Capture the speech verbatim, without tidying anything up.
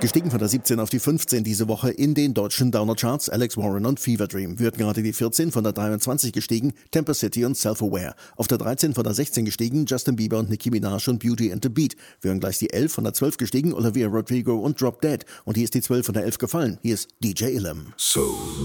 Gestiegen von der siebzehn auf die fünfzehn diese Woche in den deutschen Downer-Charts. Alex Warren und Fever Dream. Wird gerade die vierzehn, von der dreiundzwanzig gestiegen Temper City und Self-Aware. Auf der dreizehn von der sechzehn gestiegen Justin Bieber und Nicki Minaj und Beauty and the Beat. Wären gleich die elf von der zwölf gestiegen Olivia Rodrigo und Drop Dead. Und hier ist die zwölf von der elf gefallen. Hier ist D J Illum. So